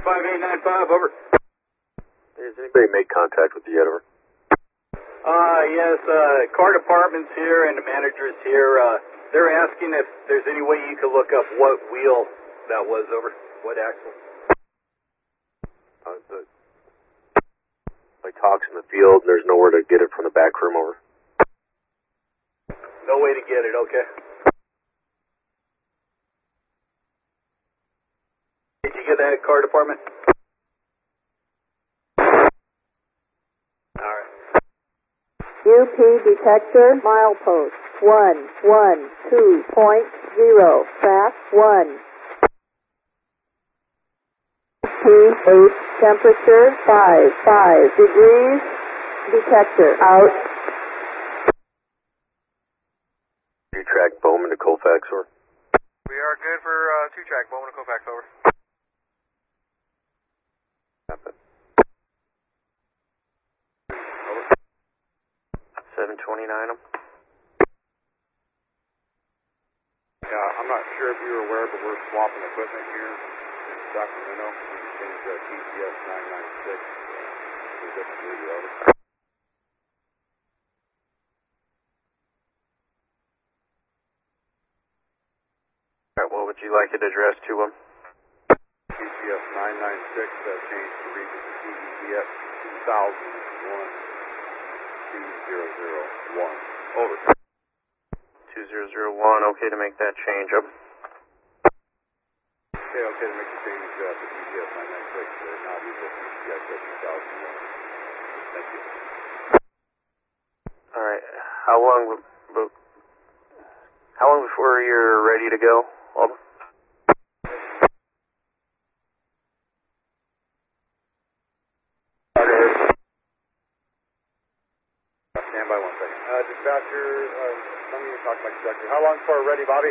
5895, over. Has anybody made contact with you yet, over? Yes, car department's here and the manager's here. They're asking if there's any way you could look up what wheel that was, over. What axle? My talk's in the field and there's nowhere to get it from the back room, over. No way to get it, okay. Did you get that, car department? Alright. UP detector, milepost 112.0, track 1. pH temperature 5 degrees, detector out. You track Bowman to Colfax, over. We are good for 2-track, Bowman to Colfax, over. 729 them. Yeah, I'm not sure if you were aware, but we're swapping equipment here in Sacramento. We just changed to TCS 996. We're good to you, over. Alright, what would you like it addressed to them? TCS 996 changed to region TCS 2001 over. 2001, okay to make that change up. Okay to make the change to TCS 996. Now we will TCS 2001. Thank you. Alright, how long before you're ready to go? Over. Stand by 1 second. Dispatcher, let me talk to my conductor. How long before we're ready, Bobby?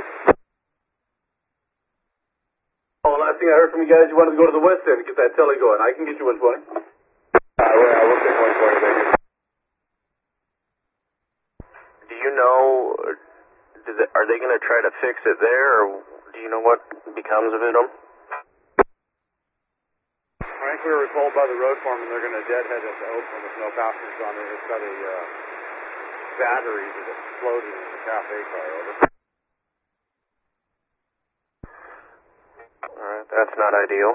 Oh, last thing I heard from you guys, you wanted to go to the west end and get that telly going. I can get you 120. We'll take 120, baby. Do you know, are they going to try to fix it there, or do you know what becomes of it? I think we were told by the road foreman they're going to deadhead at the Oakland with no passengers on it. It's got a battery that exploded in the cafe car, over. Alright, that's not ideal.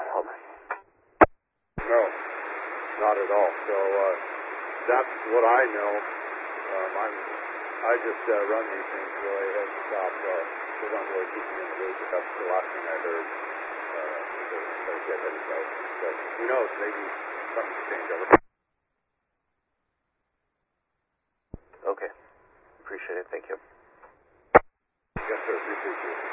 No, not at all. So that's what I know. I just run these things really at the top. They don't really keep me in the loop, but that's the last thing I heard. They'll get ready to go. So who knows? Maybe something will change over. Okay. Appreciate it. Thank you. Yes, sir. Appreciate you.